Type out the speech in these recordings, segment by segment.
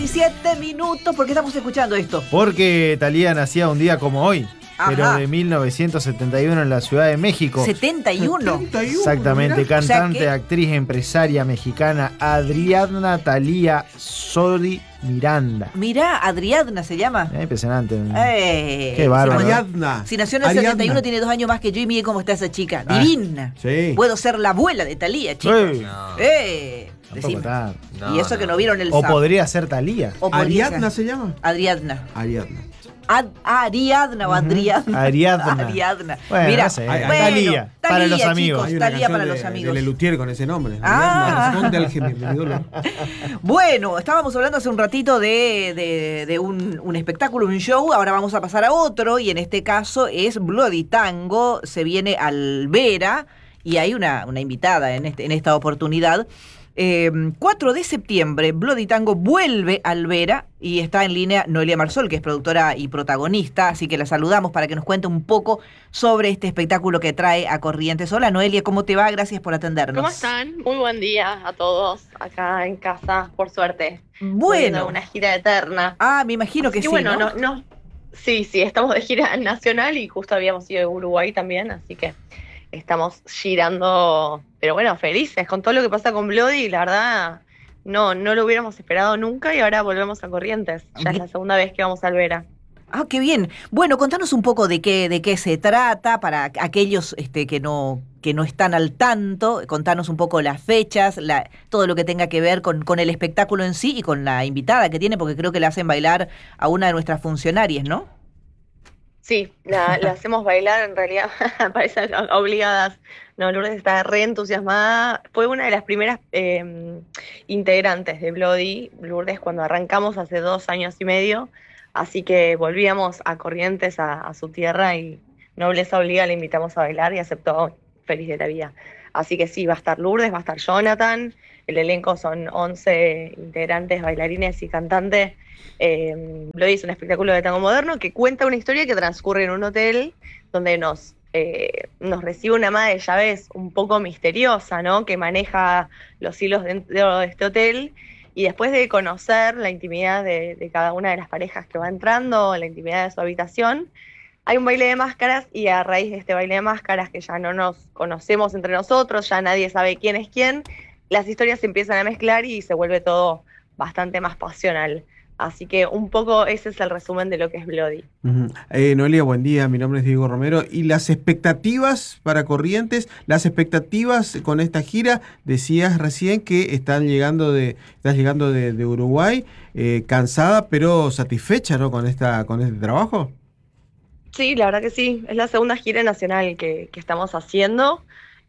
17 minutos, ¿por qué estamos escuchando esto? Porque Thalía nacía un día como hoy, pero Ajá. de 1971 en la Ciudad de México. 71. Exactamente, mirá. cantante, O sea que- actriz, empresaria mexicana Adriana Thalía Sodi Miranda. Mirá, Adriadna se llama. Impresionante. Qué bárbaro. Ariadna. Si nació en el Ariadna. 71, tiene 2 años más que yo y mire cómo está esa chica. Ah, Divina. sí. Puedo ser la abuela de Thalía, chicos. Ey, Decime. tampoco está. Y eso que no vieron el O sábado. podría ser Thalía. O podría ¿Ariadna ser. se llama? Ariadna. Ariadna. Ariadna o Adriadna. Ariadna. Ariadna. Bueno, Mira, no sé. Bueno, Thalía, para los amigos. chicos, Hay una Thalía canción para de, los amigos. de Lelutier con ese nombre. Ah. Ariadna, responde al gemelo, mi ídolo. Bueno, estábamos hablando hace un ratito de un espectáculo, un show, ahora vamos a pasar a otro, y en este caso es Bloody Tango, se viene al Vera, y hay una invitada en esta oportunidad. 4 de septiembre, Bloody Tango vuelve al Vera y está en línea Noelia Marsol, que es productora y protagonista, así que la saludamos para que nos cuente un poco sobre este espectáculo que trae a Corrientes. Hola Noelia, ¿cómo te va? Gracias por atendernos. ¿Cómo están? Muy buen día a todos acá en casa, por suerte. Volviendo Bueno. de una gira eterna. Ah, me imagino que Y sí, bueno, ¿no? Sí, estamos de gira nacional y justo habíamos ido a Uruguay también, así que estamos girando, pero bueno, felices con todo lo que pasa con Bloody, la verdad no lo hubiéramos esperado nunca y ahora volvemos a Corrientes. Ya es la segunda vez que vamos al Vera. Ah, qué bien. Bueno, contanos un poco de qué se trata para aquellos que no están al tanto. Contanos un poco las fechas, todo lo que tenga que ver con el espectáculo en sí y con la invitada que tiene, porque creo que le hacen bailar a una de nuestras funcionarias, ¿no? Sí, la hacemos bailar, en realidad parece obligadas. No, Lourdes está re entusiasmada. Fue una de las primeras integrantes de Bloody, Lourdes, cuando arrancamos hace 2 años y medio. Así que volvíamos a Corrientes, a su tierra, y nobleza obliga, le invitamos a bailar y aceptó feliz de la vida. Así que sí, va a estar Lourdes, va a estar Jonathan. El elenco son 11 integrantes, bailarines y cantantes. Bloody es un espectáculo de tango moderno que cuenta una historia que transcurre en un hotel donde nos recibe una ama de llaves un poco misteriosa, ¿no? Que maneja los hilos dentro de este hotel. Y después de conocer la intimidad de cada una de las parejas que va entrando, la intimidad de su habitación, hay un baile de máscaras, y a raíz de este baile de máscaras, que ya no nos conocemos entre nosotros, ya nadie sabe quién es quién, las historias se empiezan a mezclar y se vuelve todo bastante más pasional. Así que un poco ese es el resumen de lo que es Bloody. Noelia, buen día, mi nombre es Diego Romero. ¿Y las expectativas para Corrientes? Las expectativas con esta gira, decías recién que estás llegando de Uruguay, cansada pero satisfecha, ¿no? con este trabajo. Sí, la verdad que sí, es la segunda gira nacional que estamos haciendo,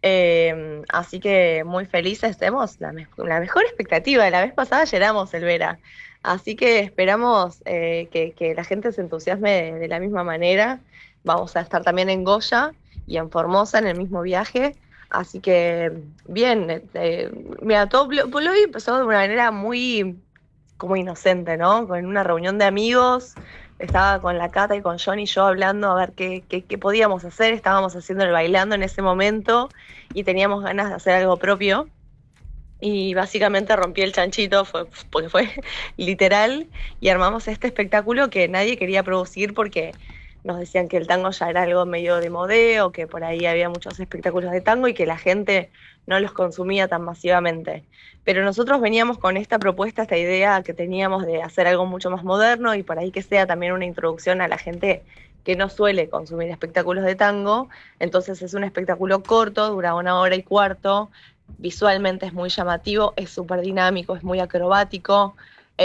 así que muy felices, tenemos la mejor expectativa. La vez pasada llenamos el Vera, así que esperamos que la gente se entusiasme de la misma manera. Vamos a estar también en Goya y en Formosa en el mismo viaje, así que bien, mira, todo Bloody empezó de una manera muy como inocente, ¿no? Con una reunión de amigos. Estaba con la Cata y con John y yo hablando a ver qué podíamos hacer. Estábamos haciendo el bailando en ese momento y teníamos ganas de hacer algo propio. Y básicamente rompí el chanchito, porque fue literal, y armamos este espectáculo que nadie quería producir porque nos decían que el tango ya era algo medio de modeo, que por ahí había muchos espectáculos de tango y que la gente no los consumía tan masivamente. Pero nosotros veníamos con esta propuesta, esta idea que teníamos de hacer algo mucho más moderno y por ahí que sea también una introducción a la gente que no suele consumir espectáculos de tango. Entonces es un espectáculo corto, dura 1 hora y cuarto, visualmente es muy llamativo, es súper dinámico, es muy acrobático.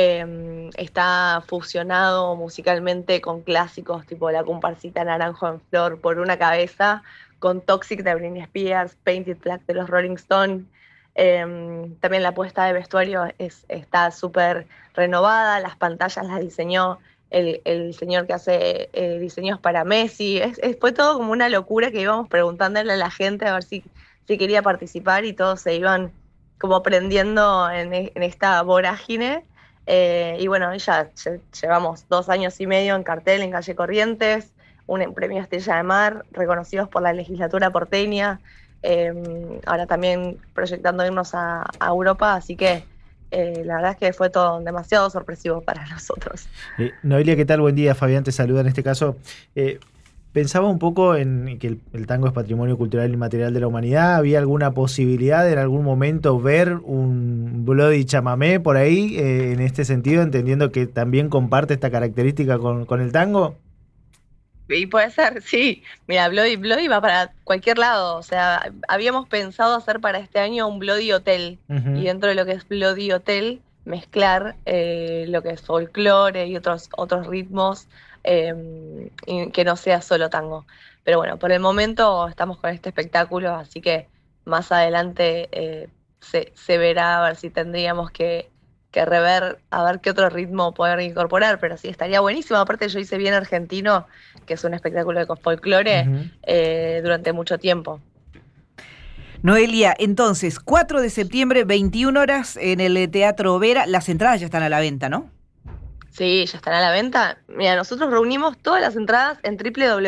Está fusionado musicalmente con clásicos tipo La Comparsita Naranjo en Flor por una cabeza, con Toxic de Britney Spears, Painted Black de los Rolling Stones. También la puesta de vestuario está súper renovada, las pantallas las diseñó el señor que hace diseños para Messi. Fue todo como una locura que íbamos preguntándole a la gente a ver si quería participar, y todos se iban como prendiendo en esta vorágine. Y bueno, ya llevamos 2 años y medio en cartel en Calle Corrientes, un premio Estrella de Mar, reconocidos por la legislatura porteña, ahora también proyectando irnos a Europa, así que la verdad es que fue todo demasiado sorpresivo para nosotros. Noelia, ¿qué tal? Buen día, Fabián te saluda en este caso. Pensaba un poco en que el tango es patrimonio cultural inmaterial de la humanidad. ¿Había alguna posibilidad de en algún momento ver un Bloody chamamé por ahí, en este sentido, entendiendo que también comparte esta característica con el tango? Y puede ser, sí. Mira, Bloody va para cualquier lado. O sea, habíamos pensado hacer para este año un Bloody Hotel. Y dentro de lo que es Bloody Hotel, mezclar lo que es folclore y otros ritmos, y que no sea solo tango. Pero bueno, por el momento estamos con este espectáculo, así que más adelante se verá a ver si tendríamos que rever, a ver qué otro ritmo poder incorporar, pero sí, estaría buenísimo. Aparte yo hice Bien Argentino, que es un espectáculo de folclore, durante mucho tiempo. Noelia, entonces, 4 de septiembre, 21 horas en el Teatro Vera. Las entradas ya están a la venta, ¿no? Sí, ya están a la venta. Mira, nosotros reunimos todas las entradas en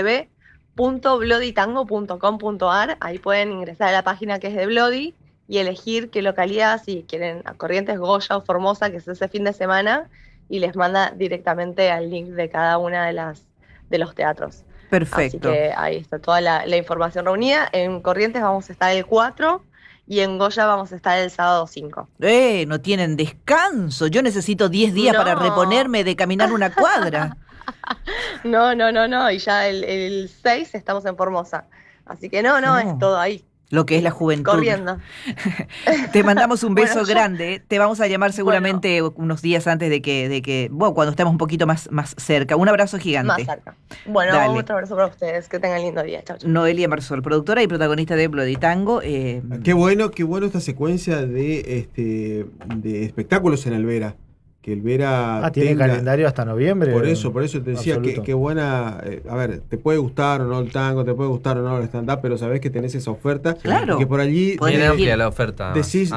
www.bloodytango.com.ar. Ahí pueden ingresar a la página que es de Bloody y elegir qué localidad, si quieren a Corrientes, Goya o Formosa, que es ese fin de semana, y les manda directamente al link de cada una de los teatros. Perfecto. Así que ahí está toda la información reunida. En Corrientes vamos a estar el 4 y en Goya vamos a estar el sábado 5. No tienen descanso. Yo necesito 10 días para reponerme de caminar una cuadra. No. Y ya el 6 estamos en Formosa. Así que no, es todo ahí. Lo que es la juventud. Corriendo. Te mandamos un beso grande. Te vamos a llamar seguramente unos días antes de que cuando estemos un poquito más cerca. Un abrazo gigante. Más cerca. Bueno, dale. Otro abrazo para ustedes. Que tengan lindo día. Chau. Noelia Marsol, productora y protagonista de Bloody Tango. Qué bueno esta secuencia de espectáculos en el Vera. Que el Vera tiene calendario hasta noviembre. Por eso te decía que buena. A ver, te puede gustar o no el tango, te puede gustar o no el stand-up, pero sabés que tenés esa oferta. Claro. Y que por allí bien amplia la oferta. Decís,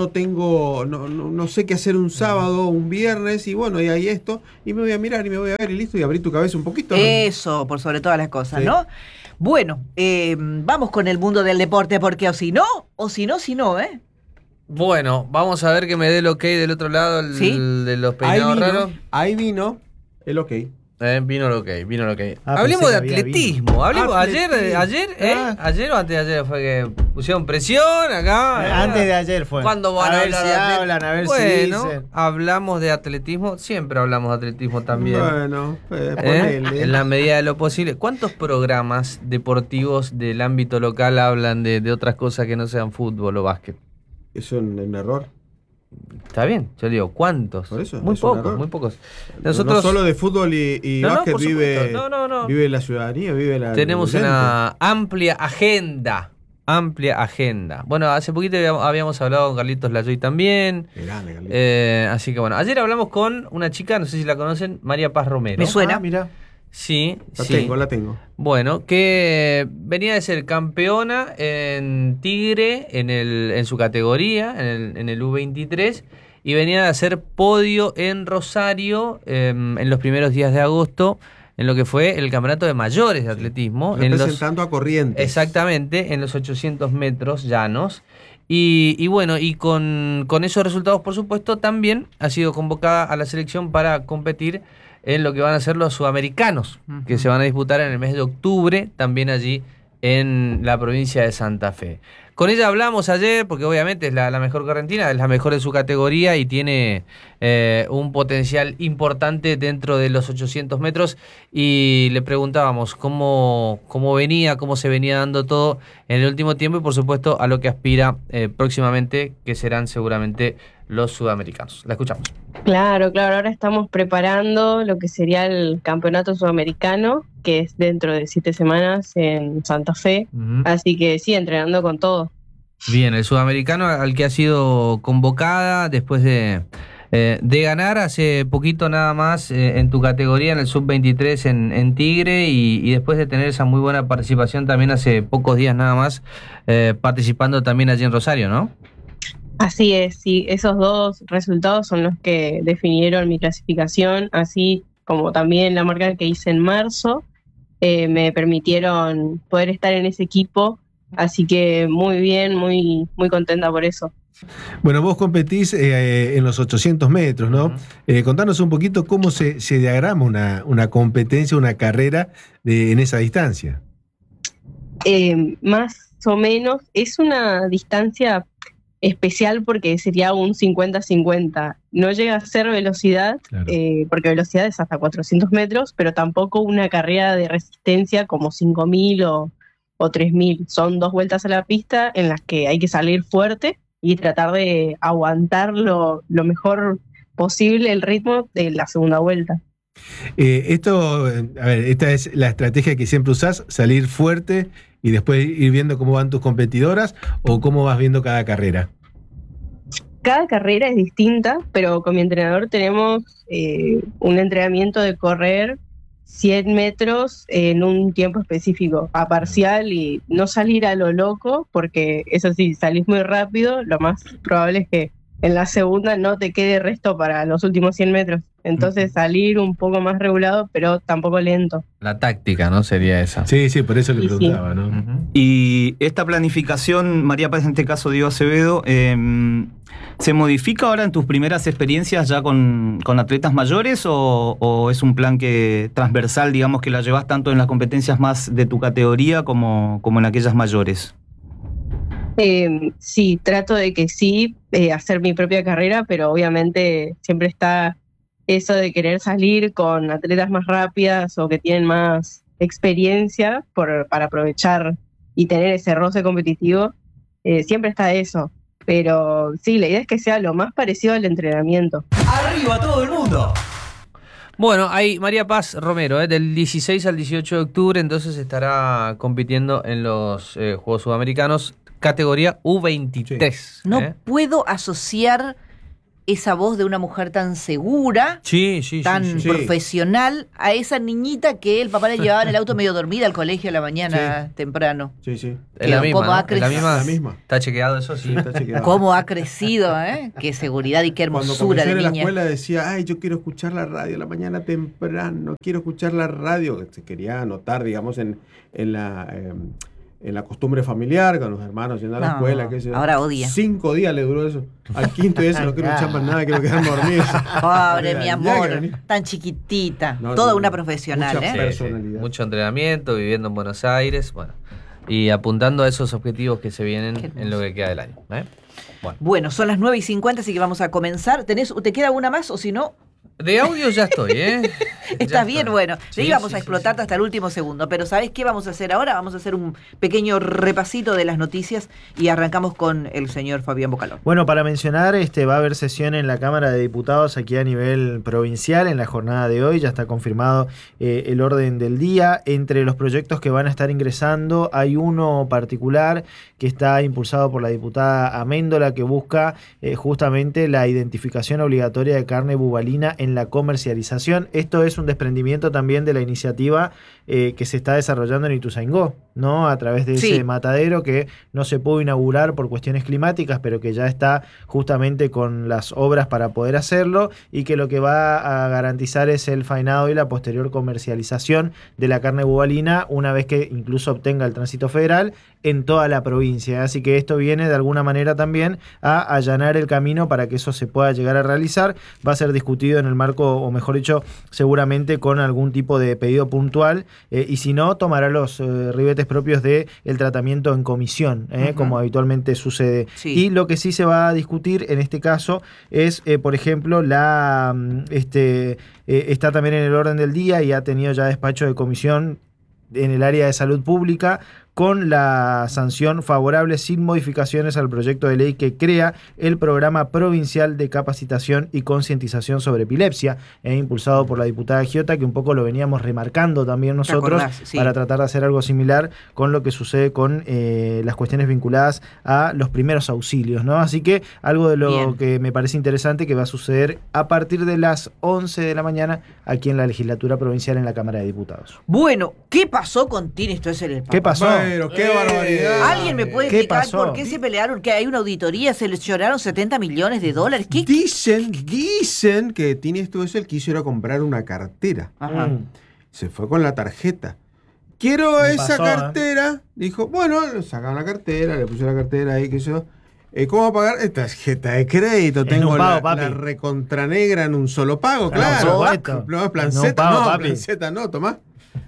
no sé qué hacer un sábado o un viernes, y bueno, y hay esto, y me voy a mirar y me voy a ver, y listo, y abrí tu cabeza un poquito. Eso, por sobre todas las cosas, sí. ¿No? Bueno, vamos con el mundo del deporte, porque o si no, ¿eh? Bueno, vamos a ver que me dé el ok del otro lado, de los peinados raros. Ahí vino el ok. Vino el ok. Hablemos de atletismo. Ayer o antes de ayer fue que pusieron presión acá. Antes de ayer fue. ¿Cuándo van a hablar si hablan, a ver si dicen? Hablamos de atletismo, siempre hablamos de atletismo también. Bueno, en la medida de lo posible. ¿Cuántos programas deportivos del ámbito local hablan de otras cosas que no sean fútbol o básquet? ¿Es un error? Está bien, yo digo, ¿cuántos? Por eso, muy pocos. Nosotros, no solo de fútbol y básquet vive la ciudadanía, vive la... Tenemos una amplia agenda. Bueno, hace poquito habíamos hablado con Carlitos Lajoy también. Grande, Carlitos. Así que bueno, ayer hablamos con una chica, no sé si la conocen, María Paz Romero. Me suena. Mira. Sí. La tengo. Bueno, que venía de ser campeona en Tigre en su categoría, en el U23, y venía de hacer podio en Rosario en los primeros días de agosto, en lo que fue el campeonato de mayores de atletismo. Representando a Corrientes. Exactamente, en los 800 metros llanos. Y bueno, y con esos resultados, por supuesto, también ha sido convocada a la selección para competir en lo que van a ser los sudamericanos, que se van a disputar en el mes de octubre, también allí en la provincia de Santa Fe. Con ella hablamos ayer, porque obviamente es la mejor correntina, es la mejor de su categoría y tiene un potencial importante dentro de los 800 metros, y le preguntábamos cómo venía, cómo se venía dando todo en el último tiempo, y por supuesto a lo que aspira próximamente, que serán seguramente los sudamericanos. La escuchamos. Claro, ahora estamos preparando lo que sería el campeonato sudamericano, que es dentro de 7 semanas en Santa Fe, así que sí, entrenando con todo. Bien, el sudamericano al que ha sido convocada después de ganar hace poquito nada más en tu categoría, en el sub-23 en Tigre, y después de tener esa muy buena participación también hace pocos días nada más, participando también allí en Rosario, ¿no? Así es, sí, esos dos resultados son los que definieron mi clasificación, así como también la marca que hice en marzo, me permitieron poder estar en ese equipo, así que muy bien, muy contenta por eso. Bueno, vos competís en los 800 metros, ¿no? Contanos un poquito cómo se diagrama una competencia, una carrera en esa distancia. Más o menos, es una distancia especial porque sería un 50-50. No llega a ser velocidad, Claro. porque velocidad es hasta 400 metros, pero tampoco una carrera de resistencia como 5000 o 3000. Son 2 vueltas a la pista en las que hay que salir fuerte y tratar de aguantar lo mejor posible el ritmo de la segunda vuelta. Esta es la estrategia que siempre usás, salir fuerte y después ir viendo cómo van tus competidoras o cómo vas viendo cada carrera. Cada carrera es distinta, pero con mi entrenador tenemos un entrenamiento de correr 100 metros en un tiempo específico, a parcial, y no salir a lo loco, porque eso sí, salís muy rápido, lo más probable es que en la segunda no te quede resto para los últimos 100 metros. Entonces salir un poco más regulado, pero tampoco lento. La táctica, ¿no? Sería esa. Sí, por eso le Sí, preguntaba, ¿no? Ujú. Y esta planificación, María Paz, en este caso Diego Acevedo, ¿se modifica ahora en tus primeras experiencias ya con atletas mayores o es un plan transversal, digamos, que la llevas tanto en las competencias más de tu categoría como en aquellas mayores? Sí, trato de que sí, hacer mi propia carrera, pero obviamente siempre está eso de querer salir con atletas más rápidas o que tienen más experiencia para aprovechar y tener ese roce competitivo. Siempre está eso, pero sí, la idea es que sea lo más parecido al entrenamiento. ¡Arriba todo el mundo! Bueno, hay María Paz Romero, del 16 al 18 de octubre, entonces estará compitiendo en los Juegos Sudamericanos, categoría U23. No puedo asociar esa voz de una mujer tan segura, Sí, tan profesional, a esa niñita que el papá le llevaba en el auto medio dormida al colegio a la mañana temprano. Sí. Es la Pero misma, ¿cómo ¿no? ha Es la crecido? misma. La misma. Está chequeado eso, sí. Está chequeado. ¿Cómo ha crecido, Qué seguridad y qué Cuando hermosura comencé de en la niña. escuela decía, ay, yo quiero escuchar la radio a la mañana temprano, quiero escuchar la radio. Se quería anotar, digamos, en la costumbre familiar, con los hermanos yendo a la No, escuela. Qué sé yo. ahora odia. 5 días le duró eso. Al quinto día no quiero escuchar más nada, quiero quedarme dormido. Pobre Era mi ya amor, que venía. tan chiquitita, No, toda no, una no. profesional, Mucha Sí, personalidad. mucho entrenamiento, viviendo en Buenos Aires, bueno, y apuntando a esos objetivos que se vienen Qué hermoso. en lo que queda del año. Bueno, Bueno, son las 9:50, así que vamos a comenzar. ¿Te queda una más o si no? de audio ya estoy, ¿eh? Está bien, bueno. Sí, Sí, vamos sí, a sí, explotarte sí. hasta el último segundo. Pero ¿sabés qué vamos a hacer ahora? Vamos a hacer un pequeño repasito de las noticias y arrancamos con el señor Fabián Bocalón. Bueno, para mencionar, va a haber sesión en la Cámara de Diputados aquí a nivel provincial en la jornada de hoy. Ya está confirmado el orden del día. Entre los proyectos que van a estar ingresando hay uno particular que está impulsado por la diputada Améndola, que busca justamente la identificación obligatoria de carne bubalina en la comercialización. Esto es un desprendimiento también de la iniciativa que se está desarrollando en Ituzaingó, ¿no? A través de ese matadero que no se pudo inaugurar por cuestiones climáticas, pero que ya está justamente con las obras para poder hacerlo, y que lo que va a garantizar es el faenado y la posterior comercialización de la carne bubalina una vez que incluso obtenga el tránsito federal en toda la provincia. Así que esto viene de alguna manera también a allanar el camino para que eso se pueda llegar a realizar. Va a ser discutido en el marco, o mejor dicho, seguramente con algún tipo de pedido puntual, y si no, tomará los ribetes propios del tratamiento en comisión, como habitualmente sucede. Sí. Y lo que sí se va a discutir en este caso es, por ejemplo, está también en el orden del día y ha tenido ya despacho de comisión en el área de salud pública, con la sanción favorable sin modificaciones al proyecto de ley que crea el Programa Provincial de Capacitación y Concientización sobre Epilepsia, impulsado por la diputada Giota, que un poco lo veníamos remarcando también nosotros, Sí. para tratar de hacer algo similar con lo que sucede con las cuestiones vinculadas a los primeros auxilios, ¿no? Así que algo de lo Bien. que me parece interesante que va a suceder a partir de las 11 de la mañana aquí en la legislatura provincial en la Cámara de Diputados. Bueno, ¿qué pasó con Tini Stoessel el Papa? ¿Qué pasó? Pero qué barbaridad. ¿Alguien me puede ¿Qué explicar pasó? por qué se pelearon? Que hay una auditoría, se les lloraron $70 millones. ¿Qué? Dicen que Tini Stoessel quiso ir a comprar una cartera. Ajá. Se fue con la tarjeta. Quiero Me esa pasó, cartera. Dijo, bueno, le sacaron la cartera, le pusieron la cartera ahí, qué sé yo. ¿Cómo va a pagar? Tarjeta de crédito. En Tengo un pago, la papi. recontranegra en un solo pago, claro. por supuesto. No, planceta, En un pago, no, papi. planceta, no, tomá.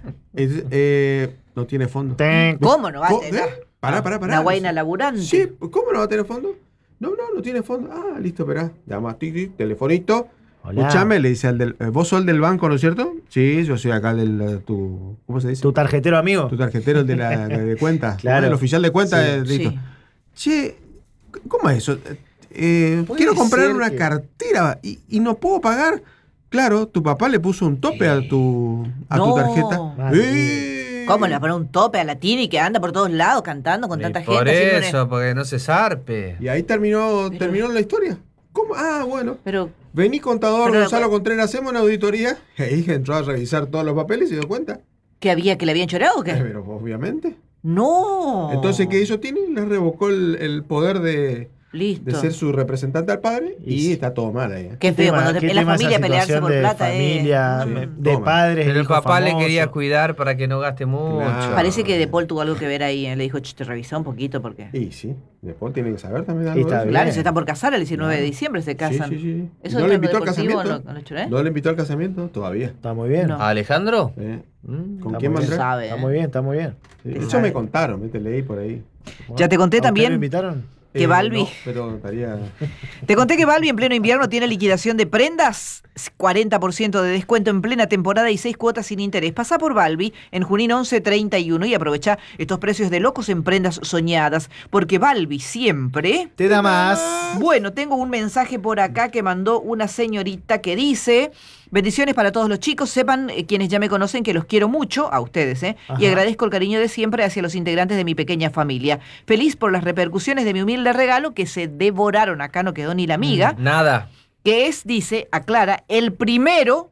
No tiene fondo. ¿Cómo no va a tener? Pará. Una guaina laburante. Sí, ¿cómo no va a tener fondo? No tiene fondo. Ah, listo, esperá. Llama, tic, telefonito. Hola. Escuchame, le dice al del. ¿Vos sos el del banco, no es cierto? Sí, yo soy acá ¿cómo se dice? ¿Tu tarjetero amigo? Tu tarjetero, el de la de cuenta. Claro. El oficial de cuenta, Sí. listo. Sí. Che, ¿cómo es eso? Quiero comprar ser una que- cartera y no puedo pagar. Claro, tu papá le puso un tope a tu No. tarjeta. Madre ¿Cómo le va a poner un tope a la Tini que anda por todos lados cantando con tanta gente? Por haciendo eso, porque no se zarpe. Y ahí terminó la historia. ¿Cómo? Ah, bueno. Pero, Vení, contador Pero- Gonzalo Contreras, hacemos una auditoría. Y ahí entró a revisar todos los papeles y se dio cuenta. ¿qué había? ¿Que le habían chorado o qué? Pero obviamente. No. Entonces, ¿qué hizo Tini? Le revocó el poder de Listo. ser su representante al padre y está todo mal ahí. Qué feo, cuando ¿Qué en la tema esa familia pelearse situación por de plata familia, Sí, de toma. padres, Pero el hijos papá le famosos. quería cuidar para que no gaste mucho. Claro. Parece que De Paul tuvo algo que ver ahí. Le dijo, te revisa un poquito porque... Y sí, después tienen que saber también Y algo está de eso. Claro, bien. se están por casar el 19 de Claro. diciembre, se casan. Sí. ¿Eso ¿No es le tango invitó al deportivo casamiento? o no choré? ¿No le invitó al casamiento? Todavía. Está muy bien. No. ¿A Alejandro? ¿Con Está quién muy va a bien. entrar? Sabe, Está muy bien, está muy bien. Sí, Te eso sabe. me contaron, te leí por ahí. Ya te conté ¿A usted también lo invitaron? que Balbi... No, pero estaría... Te conté que Balbi en pleno invierno tiene liquidación de prendas, 40% de descuento en plena temporada y 6 cuotas sin interés. Pasá por Balbi en Junín 1131 y aprovecha estos precios de locos en prendas soñadas, porque Balbi siempre... Te da más. Bueno, tengo un mensaje por acá que mandó una señorita que dice: bendiciones para todos los chicos, sepan quienes ya me conocen que los quiero mucho, a ustedes, y Ajá. agradezco el cariño de siempre hacia los integrantes de mi pequeña familia. Feliz por las repercusiones de mi humilde regalo que se devoraron, acá no quedó ni la miga, Nada. que es, dice, aclara, el primero...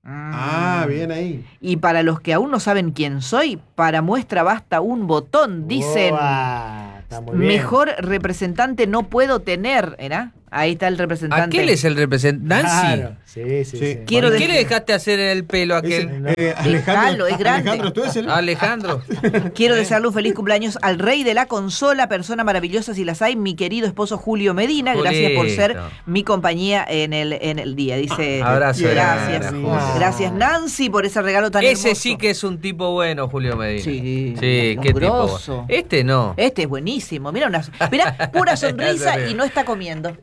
Ah, bien ahí. Y para los que aún no saben quién soy, para muestra basta un botón, dicen... Uah, está muy bien. Mejor representante no puedo tener, ¿era? Ahí está el representante. ¿Aquel es el representante? Nancy. Claro. Sí. Sí. Quiero ¿Por decir- qué le dejaste hacer en el pelo a aquel? Dejalo, es grande. Alejandro, ¿tú eres el? Alejandro. Quiero desearle un feliz cumpleaños al rey de la consola, persona maravillosa si las hay, mi querido esposo Julio Medina. Gracias por ser Julito. mi compañía en el día. Dice, Abrazo gracias. grande, Julio. Gracias, Nancy, por ese regalo tan Ese hermoso. sí que es un tipo bueno, Julio Medina. Sí, Sí, un qué tipo. grosso. Bueno. Este no. Este es buenísimo. Mira, pura sonrisa y no está comiendo.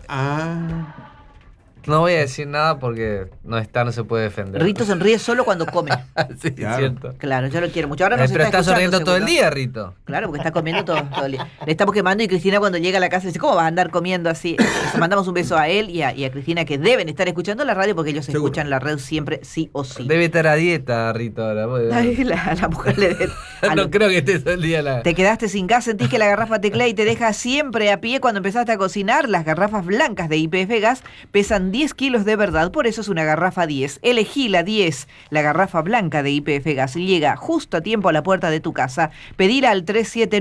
Ah, No voy a decir nada porque no se puede defender. Rito sonríe solo cuando come. Sí, Claro. es cierto. Claro, yo lo quiero mucho. Ahora nos Pero está está escuchando, sonriendo todo el seguro. día, Rito. Claro, porque está comiendo todo el día. Le estamos quemando y Cristina cuando llega a la casa dice, ¿cómo vas a andar comiendo así? Le mandamos un beso a él y a Cristina que deben estar escuchando la radio porque ellos Seguro. escuchan la red siempre sí o sí. Debe estar a dieta, Rito, ahora. Ay, la mujer le debe... No creo que esté todo el día la... Te quedaste sin gas, sentís que la garrafa teclea y te deja siempre a pie cuando empezaste a cocinar. Las garrafas blancas de YPF Gas pesan 10 kilos de verdad, por eso es una garrafa 10. Elegí la 10, la garrafa blanca de YPF Gas. Llega justo a tiempo a la puerta de tu casa. Pedila al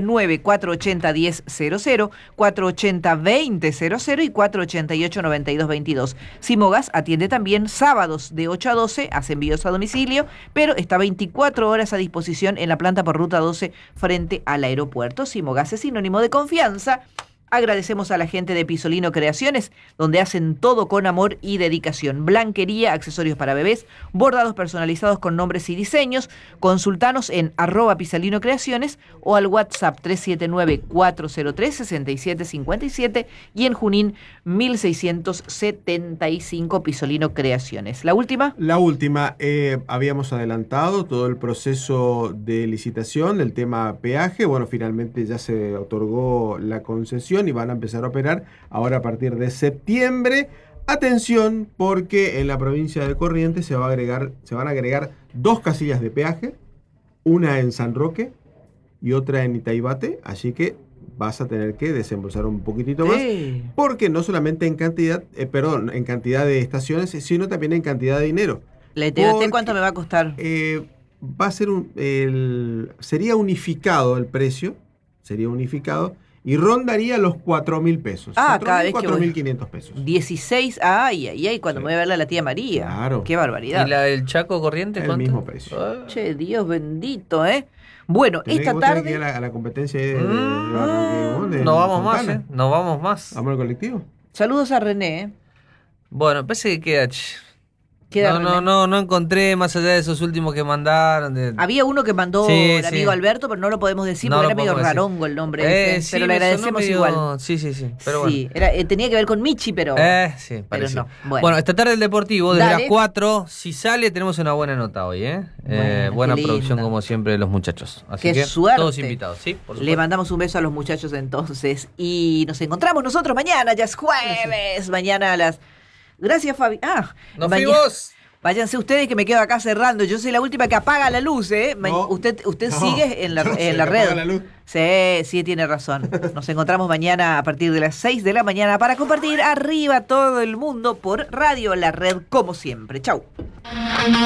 379-480-1000, 480-2000 y 488-9222. Simogas atiende también sábados de 8 a 12, hace envíos a domicilio, pero está 24 horas a disposición en la planta por Ruta 12 frente al aeropuerto. Simogas es sinónimo de confianza. Agradecemos a la gente de Pisolino Creaciones, donde hacen todo con amor y dedicación. Blanquería, accesorios para bebés, bordados personalizados con nombres y diseños. Consultanos en @Pisolino Creaciones o al WhatsApp 379-403-6757 y en Junín 1675 Pisolino Creaciones. La última. la última, habíamos adelantado todo el proceso de licitación del tema peaje. Bueno, finalmente ya se otorgó la concesión y van a empezar a operar ahora a partir de septiembre. Atención, porque en la provincia de Corrientes se van a agregar 2 casillas de peaje, una en San Roque y otra en Itaibate, así que vas a tener que desembolsar un poquitito más. Porque no solamente en cantidad, en cantidad de estaciones, sino también en cantidad de dinero. ¿La ETBT Porque, cuánto me va a costar? va a ser sería unificado el precio, sería unificado, y rondaría los 4.000 pesos. Cada vez que 4.500 pesos. 16, cuando me voy a verla a la tía María. Claro. Qué barbaridad. ¿Y la del Chaco Corrientes? El cuánto? mismo precio. Che, Dios bendito, ¿eh? Bueno, esta Vos tenés que tarde... ir a la competencia de No vamos más, ¿eh? No vamos más. ¿Vamos al colectivo? Saludos a René, ¿eh? Bueno, parece que queda... Queda René. No encontré más allá de esos últimos que mandaron. Había uno que mandó Sí, el sí. amigo Alberto, pero no lo podemos decir No porque lo era medio podemos decir. rarongo el nombre ese, Sí, pero le me sonó agradecemos medio- igual. Sí. Pero Sí, bueno. tenía que ver con Michi, pero... Sí, pero pareció. no. Bueno, esta tarde el Deportivo, desde Dale. las 4, si sale, tenemos una buena nota hoy, ¿eh? Bueno, Buena qué producción, linda. como siempre, de los muchachos. Así Qué que suerte. todos invitados, ¿sí? Por Le supuesto. mandamos un beso a los muchachos entonces. Y nos encontramos nosotros mañana, ya es jueves. Mañana a las... Gracias, Fabi. ¡Nos mañana- fuimos! Váyanse ustedes que me quedo acá cerrando. Yo soy la última que apaga la luz, ¿eh? No. Usted No. sigue en la, Yo soy en la el que red. apaga la luz. Sí, tiene razón. Nos encontramos mañana a partir de las 6 de la mañana para compartir arriba todo el mundo por Radio La Red, como siempre. Chau.